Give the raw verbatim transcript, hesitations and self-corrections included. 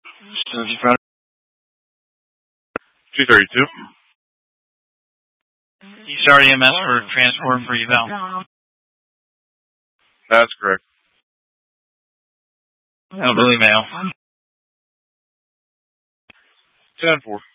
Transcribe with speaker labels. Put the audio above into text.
Speaker 1: two thirty-two.
Speaker 2: You start E M S for transport for eval.
Speaker 1: That's correct.
Speaker 2: Elderly male.
Speaker 1: ten four.